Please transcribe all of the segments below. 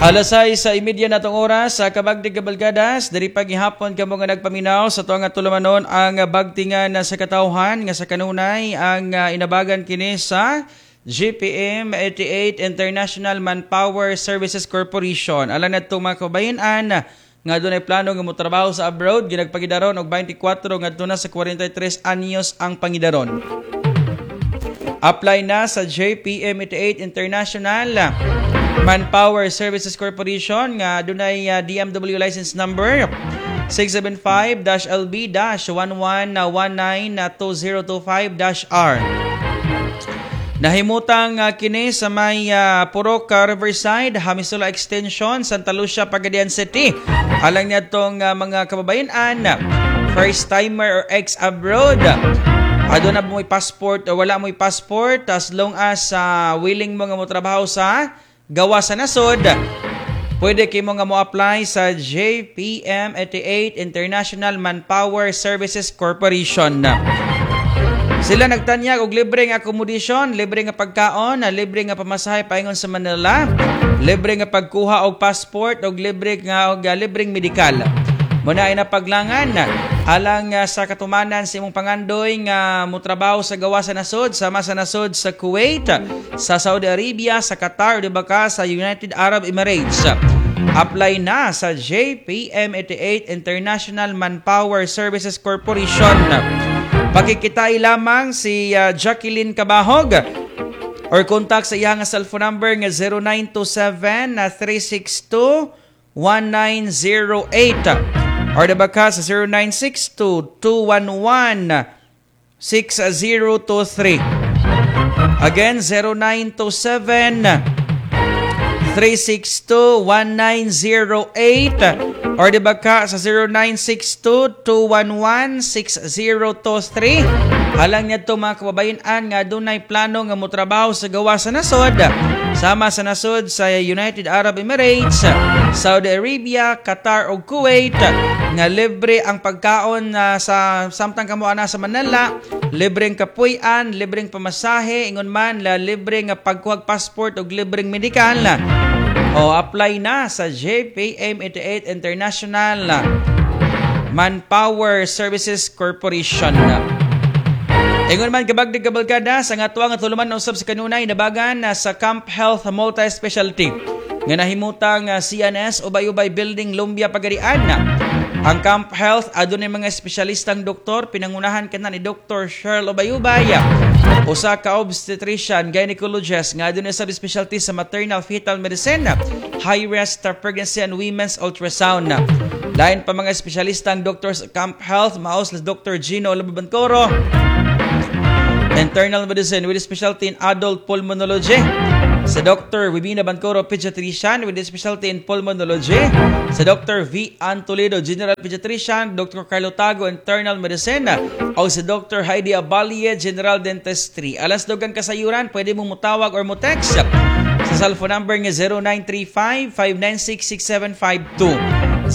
6:30 na itong oras sa Kabagdig Kabalgadas. Dari paghihapon kamo nga nagpaminaw sa tuwang tulumanon ang bagtingan sa katawhan nga sa kanunay ang inabagan kini sa GPM 88 International Manpower Services Corporation. Alam na itong mga kabayanan nga doon ay plano nga motrabaho sa abroad. Ginagpagidaron og 24 nga doon na sa 43 anyos ang pangidaron. Apply na sa JPM 88 International Manpower Services Corporation nga dunay DMW license number 675-LB-1119-2025-R. Nahimutang kini sa may Purok Riverside, Hamisula Extension, Santa Lucia, Pagadian City. Alang niya itong mga kababayan, first timer or ex-abroad. Aduna mo passport o wala mo passport, as long as willing mo nga mo trabaho sa gawa sa nasod, pwede kayo nga mo apply sa JPM 88 International Manpower Services Corporation. Sila nagtanyag og libre nga accommodation, libre nga pagkaon, libre nga pamasahe paingon sa Manila, libre nga pagkuha og passport og libre nga og libreng medikal. Muna ay napaglangan alang sa katumanan sa imong pangandoy nga motrabaho sa gawa sa nasod, sama sa nasod sa Kuwait, sa Saudi Arabia, sa Qatar, o baka sa United Arab Emirates. Apply na sa JPM 88 International Manpower Services Corporation. Pakikitay lamang si Jacqueline Cabahog or contact sa iyang cellphone number nga 0927-362-1908 or baka sa 0962-211-6023. Again, 0927-362-1908 or baka sa 0962-211-6023. Halang niya ito mga kababayan nga dunay plano nga motrabaho sa gawa sa nasod, sama sa nasod sa United Arab Emirates, Saudi Arabia, Qatar o Kuwait, nga libre ang pagkaon sa samtang kamo ana sa Manila, libreng kapuy-an, libreng pamasahe, ingon man libre nga pagkuhag passport ug libreng medikal. O apply na sa JPM 88 International Manpower Services Corporation. Ingon man kabagdig kabalkada sa ngatuang at tuluman na usab sa kanunay nabagan sa Camp Health Multi-Specialty nga nahimutang CNS Ubay-Ubay Building, Lumbia, Pagadian. Ang Camp Health adunay mga espesyalistang doktor, pinangunahan kana ni Dr. Cheryl Ubay-Ubay, usa ka obstetrician gynecologist nga adunay subspecialty sa maternal fetal medicine, high risk pregnancy and women's ultrasound. Lain pa mga espesyalistang doctors sa Camp Health, maos na Dr. Gino Lababancoro, internal medicine with specialty in adult pulmonology. Sa Dr. Wibina Bancoro, pediatrician with specialty in pulmonology. Sa Dr. V. Antoledo, general pediatrician. Dr. Carlo Tago, internal medicine. O sa Dr. Heidi Abalie, general dentistry. Alas dogang kasayuran, pwede mong mutawag or mo-text sa cellphone number nga 0935-596-6752.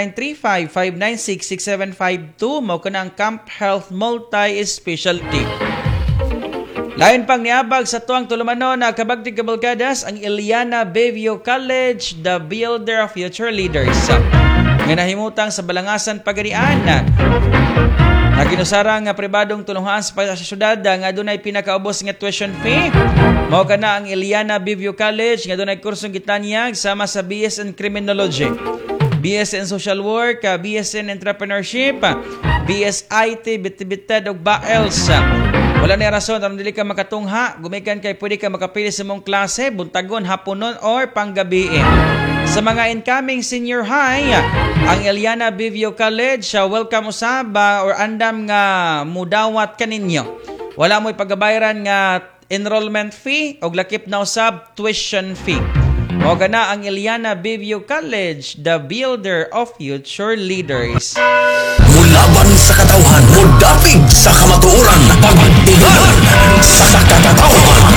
0935-596-6752. Mao ka na ang Camp Health Multi-Specialty. Lain pang niabag sa tuwang tulumanon na kabagdig kabalgadas ang Iliana Bayview College, the builder of future leaders. Nga nahimutang sa Balangasan, Pagadian. Naginusara nga pribadong tulungan sa syudad nga dunay pinakaubos nga tuition fee. Mao kana ang Iliana Bayview College nga dunay kursong gitanyag sama sa BS in Criminology, BS in Social Work, BS in Entrepreneurship, BS IT, bitibitad og BAELS. Wala na rason aron dili ka makatungha, gumikan kay pwede ka makapili sa mong klase, buntagon, haponon or panggabi. Sa mga incoming senior high, ang Iliana Bayview College, welcome usab or andam nga mudawat kaninyo. Wala mo'y pagabayaran nga enrollment fee o lakip na usab tuition fee. O gana ang Iliana Bayview College, the builder of future leaders. Mulaban sa katawhan, mudapig sa kamatuoran, pagtigan sa katawhan.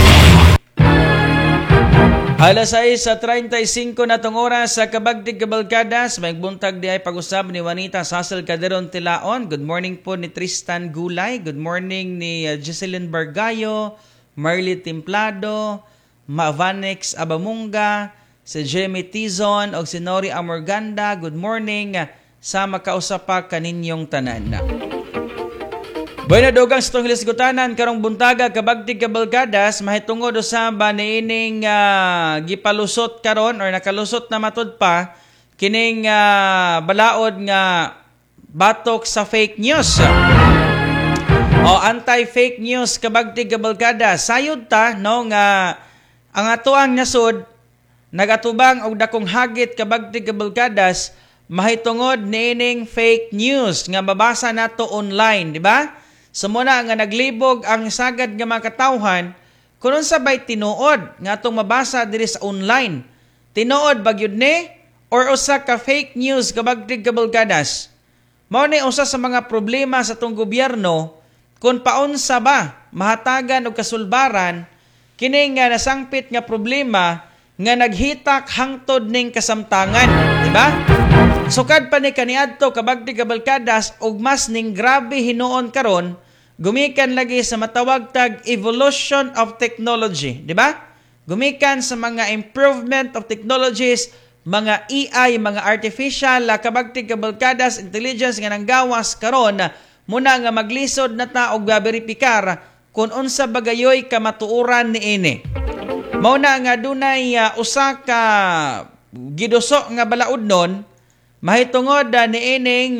Alas 6:35 na tong oras sa Kabagdig Kabalkadas. May buntag di ay pag-usab ni Juanita Sasel Caderon Tilaon. Good morning po ni Tristan Gulay. Good morning ni Jocelyn Bargayo, Marley Templado, Vanex Abamunga, si Jimmy Tizon o si Nori Amorganda. Good morning sa makausapa kaninyong tanan. Bueno, dogang sa itong hilisgutanan, karong buntaga, kabagtig kabalkadas, mahitungod usaba na ining gipalusot karon or nakalusot na matud pa, kining balaod nga batok sa fake news. O anti-fake news kabagtig kabalkadas. Sayod ta, no, nga ang atoang nasod, nagatubang og dakong hagit kabagtig kabalkadas, mahitungod niining fake news nga babasa nato online, di ba? Sumuna nga naglibog ang sagad nga mga katawhan, kunon sabay tinuod nga atong mabasa diri sa online. Tinuod bagyud ni or usa ka fake news kabagtig kabalkadas. Mao ni usa sa mga problema sa atong gobyerno kung paunsa ba mahatagan og kasulbaran kini nga nasangpit nga problema nga naghitak hangtod ning kasamtangan, di ba? Sukad pa ni kaniadto kabagtig kabalkadas og mas ning grabe hinuon karon, gumikan lagi sa matawag tag evolution of technology, di ba? Gumikan sa mga improvement of technologies, mga AI, mga artificial kabagtig kabalkadas intelligence nga nanggawas karon, muna nga maglisod na ta og beripikar kung unsa bagayoy kamatuoran niini. Mao na nga dunay usa ka giduso nga balaod nun, mahitungod niining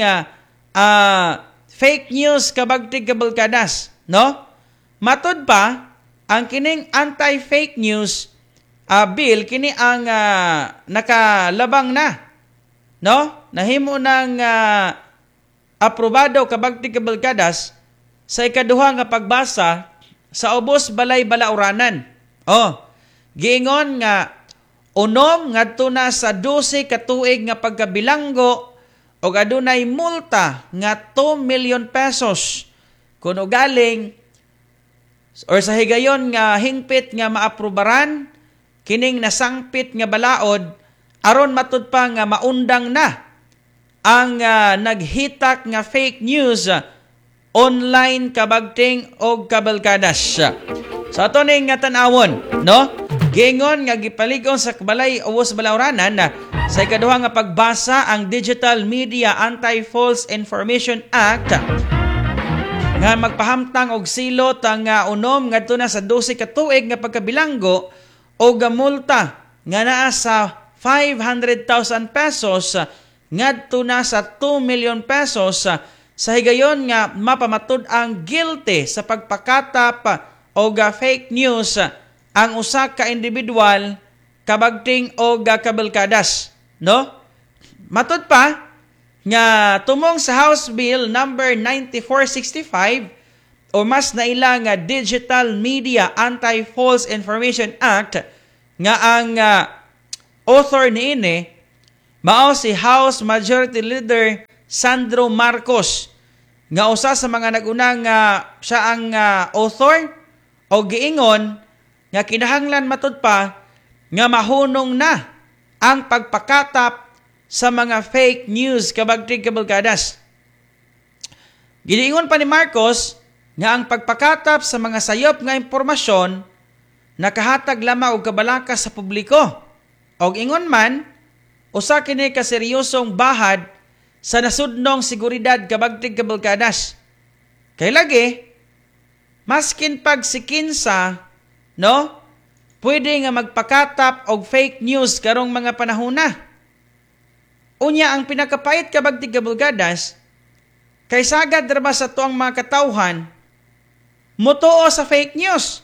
fake news kabagtig kabalkadas, no? Matud pa ang kining anti-fake news bill kini ang nakalabang na, no? Nahimo nang aprobado kabagtig kabalkadas sa ikaduha nga pagbasa sa ubos balay balauranan. Giingon nga unom ngadto na sa 12 ka tuig nga pagkabilanggo og adunay multa nga 2 million pesos kuno galing or sa higayon nga hingpit nga maaprubaran kining nasangpit nga balaod aron matud pa nga maundang na ang naghitak nga fake news online kabagting og kabalkadas. So ato ning nga tan-awon, no? Giingon nga gipaligon sa balay ubos balauranan sa ikaduha nga pagbasa ang Digital Media Anti-False Information Act nga magpahamtang og silot ang unom ngadto na sa 12 ka tuig nga pagkabilanggo og multa nga naa sa 500,000 pesos ngadto na sa 2 million pesos sa higayon nga mapamatud ang guilty sa pagpakatap o fake news ang usa ka individual kabagting o kabalkadas, no? Matud pa nga tumong sa House Bill number 9465 o mas naila nga Digital Media Anti-False Information Act nga ang author niini mao si House Majority Leader Sandro Marcos nga usa sa mga nagunang siya ang author o giingon nga kinahanglan matud pa nga mahunong na ang pagpakatap sa mga fake news kabagtig kabalkadas. Giingon pa ni Marcos nga ang pagpakatap sa mga sayop nga impormasyon nakahatag lamang og kabalaka sa publiko. Og ingon man usa kini ka seryosong bahad sa nasudnong seguridad kabagtig kabalkadas. Kay lagi maskin pag sikinsa, no? Pwede nga magpakatap og fake news karong mga panahona. Unya ang pinakapait kabagtig kabalkadas kay sagad ra ba sa tuang mga katawhan mutuo sa fake news.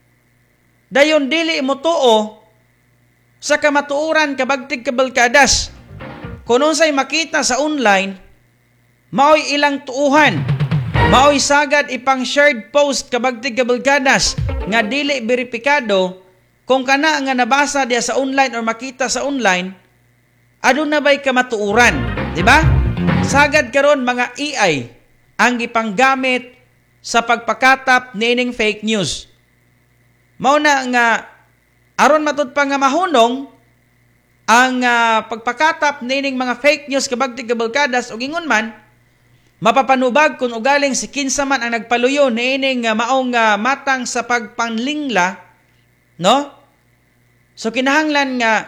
Dayon dili mutuo sa kamatuoran kabagtig kabalkadas. Kung unsay makita sa online, maoy ilang tuuhan. Maoy sagad ipang shared post kabagtig kabalkadas nga dili beripikado kung kana nga nabasa diya sa online or makita sa online, aduna ba'y kamatuuran, di ba? Sagad karon mga AI ang gipanggamit sa pagpakatap nining fake news. Mao na nga aron matud pa nga mahunong ang pagpakatap nining mga fake news kabagtig kabalkadas ug ingon man mapapanubag kung ugaling si kinsa man ang nagpaluyo niining maong matang sa pagpanlingla, no? So kinahanglan nga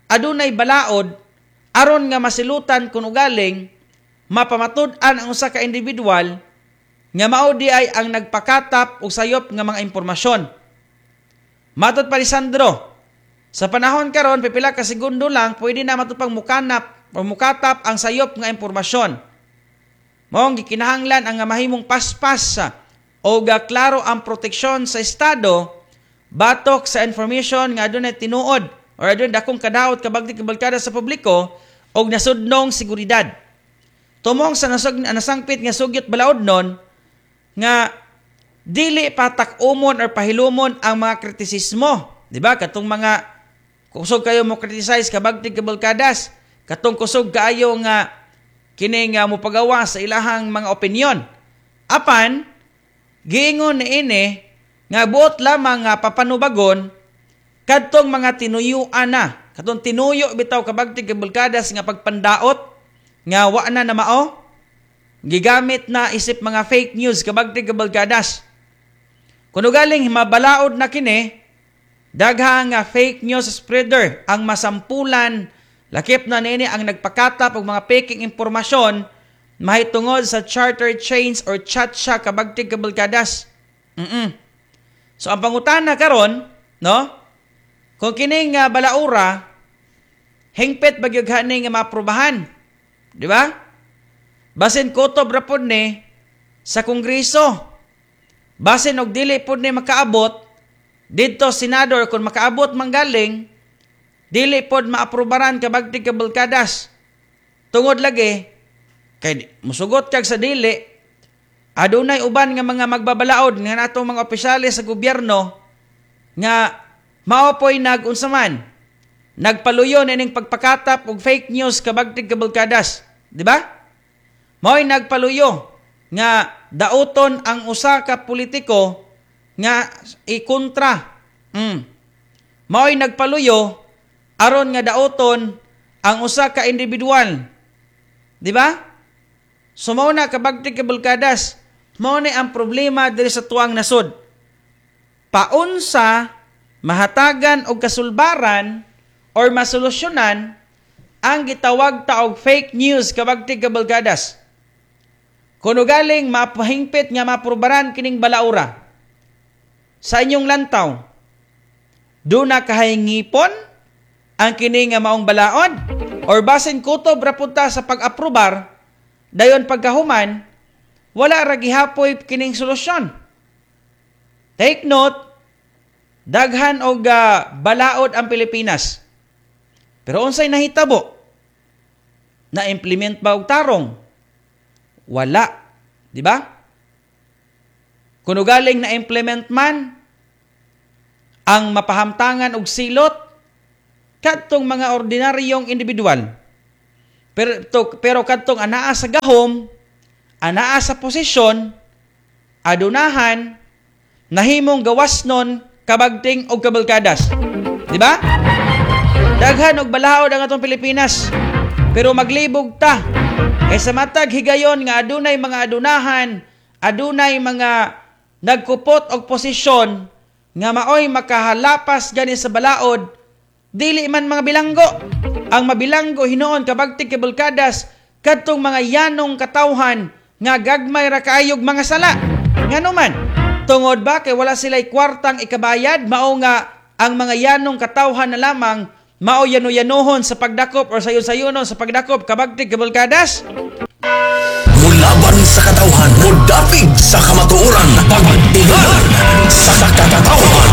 adunay balaod aron nga masilutan kun ugaling mapamatud-an ang usa ka individual nga mao di ay ang nagpakatap og sayop nga mga impormasyon. Matod pa ni Sandro, sa panahon karon pipila ka segundo lang pwede na matupang mukanap o mukatap ang sayop nga impormasyon. Maong gikinahanglan ang mahimong paspas o klaro ang proteksyon sa estado batok sa information nga adunay tinuod o adunay dakong kadaot kabagti kabalkada sa publiko og nasudnong seguridad. Tumong sa nasangpit nga sugyot balaodnon nga dili patak-umon or pahilumon ang mga kritisismo. Diba? Katong mga kusog kayo mo criticize kabagti kabalkadas, katong kusog kaayo nga kini nga mupagawa sa ilahang mga opinyon. Apan, giingon ni ini nga buot lamang nga papanubagon kadtong mga tinuyuan na. Katong tinuyo bitaw kabagti kabalkadas nga pagpandaot nga wa na mao. Gigamit na isip mga fake news kabagti kabalkadas. Kuno galing mabalaod na kini, daghang nga fake news spreader ang masampulan, lakip na nini ang nagpakatap og mga peking impormasyon mahitungod sa charter chains or chatcha kabagti kabalkadas. So ang pangutana karon, no? Kung kini nga balaura, hingpit bagyog hani nga maaprubahan. Di ba? Basin kutob ra pod ni sa Kongreso. Basin og dili pod ni makaabot didto senador kung makaabot manggaling, dili pod maaprubaran kabagti kabalkadas. Tungod lagi kay musugot kag sa dili, adunay uban nga mga magbabalaod nga natong mga opisyales sa gobyerno nga maopoy nag-unsaman, nagpaluyo nining pagpakatap og fake news kabagti kabalkadas. Di ba? Mao'y nagpaluyo nga dauton ang usa ka politiko nga ikontra. Mao'y nagpaluyo aron nga dauton ang usa ka individual. Di ba? So mao na kabagti kabalkadas, mao ni ang problema diri sa tuang nasod. Paunsa mahatagan og kasulbaran or masolusyonan ang gitawag ta og fake news kabagti kabalkadas. Kuno galing mapahingpit nga maprubaran kining balaura sa inyong lantaw, do na kahingipon ang kini nga maong balaod or basin kutob ra punta sa pag-aprobar dayon pagkahuman wala ra gihapoy kining solusyon. Take note, daghan og balaod ang Pilipinas. Pero unsay nahitabo? Na-implement ba og tarong? Wala. Di ba? Kuno galing na-implement man ang mapahamtangan og silot kadtong mga ordinaryong individual. Pero kadtong anaa sa gahom, anaa sa posisyon, adunahan, nahimong gawasnon kabagting og kabalkadas. Di ba? Daghan og balaod ang atong Pilipinas. Pero maglibog ta. Kaysa matag higayon nga adunay mga adunahan, adunay mga nagkupot og posisyon nga maoy makahalapas gani sa balaod, dili man mga bilanggo. Ang mabilanggo hinuon kabagti kabalkadas kadtong mga yanong katawhan nga gagmay ra kaayog mga sala. Ngano man? Tungod ba kay wala sila'y kwartang ikabayad, mao nga ang mga yanong katawhan na lamang mao yano-yanuhon sa pagdakop or sayon-sayonon sa pagdakop kabagti kabalkadas. Mulaban sa katawhan, mudapig sa kamatuoran, pagtingan sa katatawahan.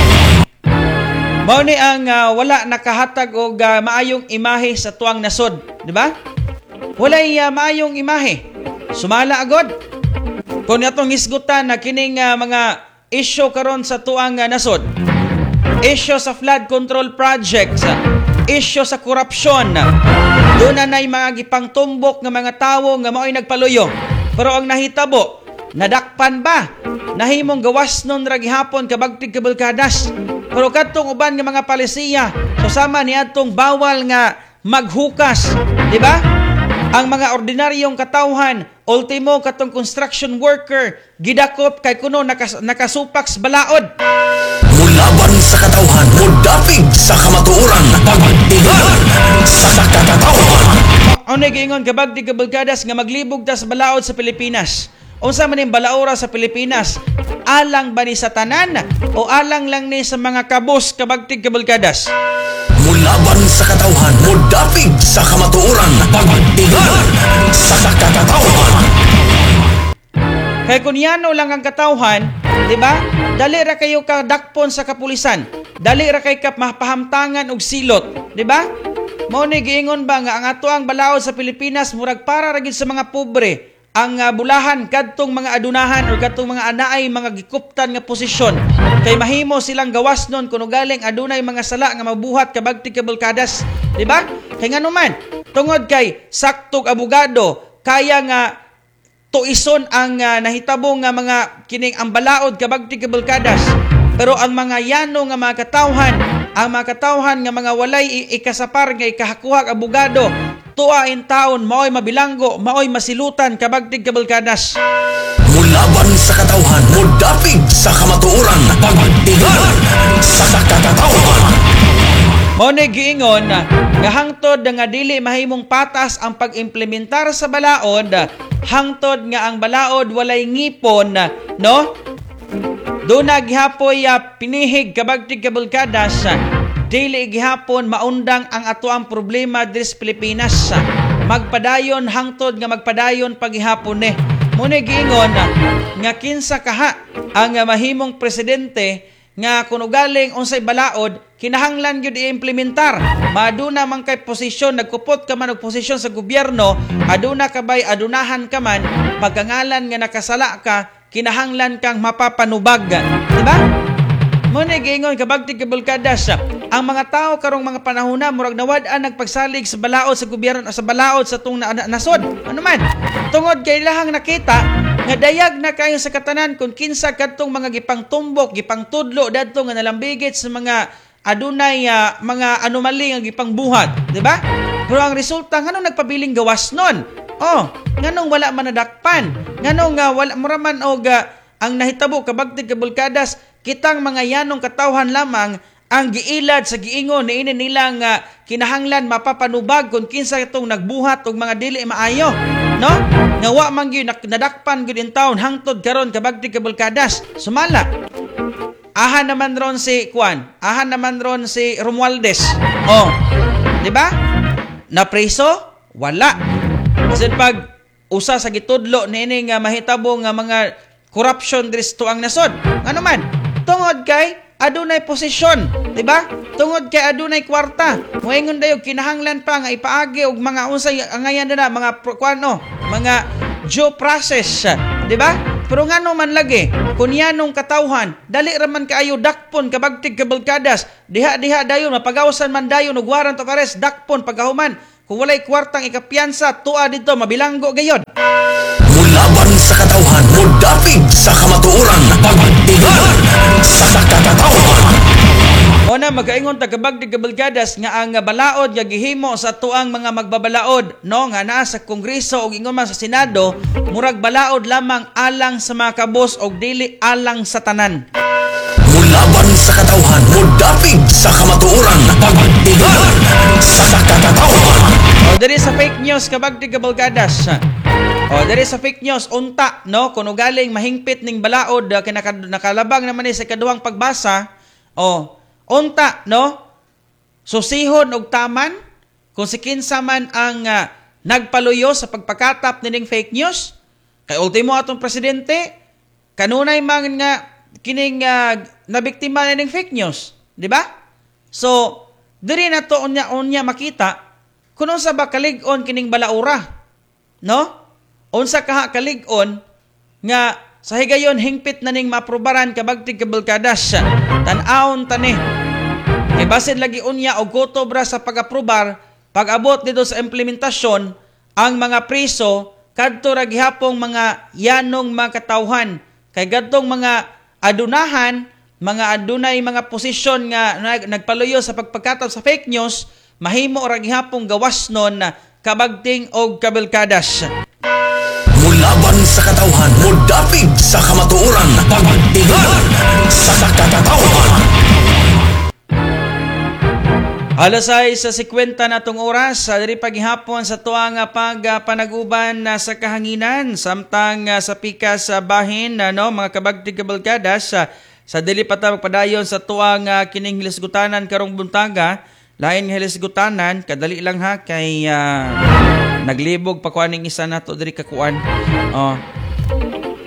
Mao ni ang wala nakahatag og maayong imahe sa tuang nasod, di ba? Walay maayong imahe. Sumala agod. Kung atong hisgutan na kining mga issue karon sa tuang nasod, issue sa flood control projects, issue sa korupsyon, doon na mga gipangtumbok ng mga tawo nga mao'y nagpaluyo. Pero ang nahitabo, nadakpan ba? Nahimong gawas nun ra gihapon kabagtig kabalkadas. Pero kadtong uban nga mga palisiya, susama niadtong bawal nga maghukas, di ba? Ang mga ordinaryong katawhan, ultimo katong construction worker, gidakop kay kuno nakasupaks balaod. Mulaban sa katawhan, mudapig sa kamatuoran, pagtingan Pagtingan sa katatawa. Ano giingon kabagdi kabalkadas nga maglibog ta sa balaod sa Pilipinas? Unsa man ning balaura sa Pilipinas? Alang ba ni sa tanan o alang lang ni sa mga kabos kabagdi kabalkadas? Mulaban sa katawhan, mudapig sa kamatuoran. Pagtingan sa katatawa. Kaya kung yano lang ang katawhan, di ba? Dali ra kayo kadakpon sa kapulisan. Dali ra kay ka mapahamtangan og silot, di ba? Mao ni giingon ba nga ang ato ang balaod sa Pilipinas murag para ra gid sa mga pobre ang bulahan kadtong mga adunahan o kadtong mga anaay mga gikuptan nga posisyon. Kay mahimo silang gawas nun kuno galing adunay mga sala nga mabuhat kabagti kabalkadas, di ba? Kay ngano man tungod kay saktog abogado kaya nga tuison ang nahitabong nga mga kining ang balaod kabagti kabalkadas. Pero ang mga yano nga mga katawhan, ang mga katawhan nga mga walay ikasapar nga ikahakuhag abogado, tuwa in taon, maoy mabilanggo, maoy masilutan kabagti kabalkadas. Mulaban sa katawhan, mudapig sa kamatuoran. Pagtingan sa katatawa. Mao ni giingon nga hangtod nga dili mahimong patas ang pag-implementar sa balaod, hangtod nga ang balaod walay ngipon, no? Doon na gihapoy pinihig kabagti kabalkadas, dili gihapon maundang ang ato ang problema diri sa Pilipinas. Magpadayon hangtod nga magpadayon paghihapon ni. Muna giingon nga kinsa kaha ang mahimong presidente nga kuno galing unsay balaod kinahanglan gyud i-implementar. Maduna man kay posisyon nagkupot ka man og posisyon sa gobyerno, aduna ka bay adunahan ka man pagkangalan nga nakasala ka kinahanglan kang mapapanubag, di ba? Muna giingon kabagti kabalkadas, ang mga tao karong mga panahon na murag nawad-an nagpagsalig sa balaod sa gobyerno sa balaod sa tung nasod. Ano man? Tungod kay ilahang nakita nga dayag na kayo sa katanan kung kinsa kadtong mga gipangtumbok, gipangtudlo dadto nga nalambigit sa mga adunay mga anomaly nga gipangbuhat, di ba? Pero ang resulta nganong nagpabiling gawas nun? Oh, nganong wala man nadakpan? Nganong wala muraman og ang nahitabo kabagti kabalkadas kitang mga yanong katawhan lamang ang giilad sa giingon niini nilang kinahanglan mapapanubag kung kinsa itong nagbuhat og mga dili maayo, no? Nga wa man gyud nadakpan gyud in taon hangtod karon kabagti kabalkadas. Sumala. Ahan naman ron si Juan, ahan naman ron si Romualdez. Oh, di ba? Na preso? Wala. Kasi pag usa sa gitudlo niini nga mahitabo nga mga corruption dristo ang nasod. Ano man? Tungod kay adunay posisyon, di ba? Tungod kay adunay kwarta. Moingon dayo kinahanglan pa nga ipaagi og mga unsay angayan na mga mga due process, di ba? Pero ngano man lagi, kunyanong katawhan, dali ra man kaayo dakpon kabagtig kabalkadas, diha dayon mapagawasan man dayon og warrant of arrest dakpon pagahuman. Kung walay kwartang ikapiyansa, tuwa dito mabilanggo gayon. Mulaban sa katawhan, mudapig sa kamatuoran. Pagtingan sa katatawa. O na magaingon ta kabagdi kabalkadas nga ang balaod nga gihimo sa tuang mga magbabalaod, no, nga naa sa Kongreso o ingon man sa Senado, murag balaod lamang alang sa mga kabos o dili alang sa tanan. Mulaban sa katawhan, mudapig sa kamatuoran. Pagtingan sa katatawa. O diri sa fake news kabagdi kabalkadas. O diri sa fake news unta, no, kuno galing mahingpit ning balaod nakalabang naman ni sa kaduhang pagbasa. O unta, no, susihon og taman kung si kinsa man ang nagpaluyo sa pagpakatap nining fake news. Kay ultimo atong presidente kanunay man nga kining nabiktima nining fake news, di ba? So diri na to unya makita kung unsa ba kalig-on kining balaura, no? Unsa kaha kalig-on nga sa higayon hingpit na ning maaprobaran kabagtig kabalkadas. Tan-aon tani. Kay basin lagi unya og kutobra sa pag-aprobar, pag-abot dito sa implementasyon, ang mga preso kadto ra gihapong mga yanong mga katawhan. Kay gadtong mga adunahan, mga adunay mga posisyon nga nagpaluyo sa pagpagkataw sa fake news, mahimo ra gihapong gawas nun kabagting og kabalkadas. Mulaban sa katawhan, mudapig sa kamatuoran. Pagtingan sa katatawa. Alas ay sa 50 na tong oras, diri paghihapon sa tuang pagpanaguban sa kahanginan, samtang sa pikas sa bahin, mga kabagtig kabalkadas, sa dili pa ta magpadayon sa tuang kining hilisgutanan karong buntaga, lain nga hilisgutanan, kadali lang ha, kay naglibog pa kuaning isa nato diri kakuan.